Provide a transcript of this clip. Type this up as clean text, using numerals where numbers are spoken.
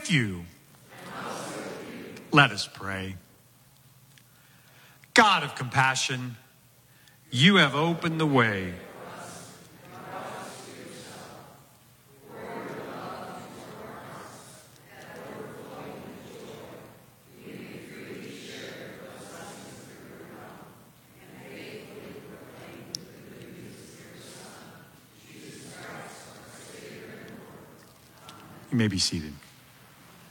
with you. Let us pray. God of compassion, you have opened the way. You may be seated.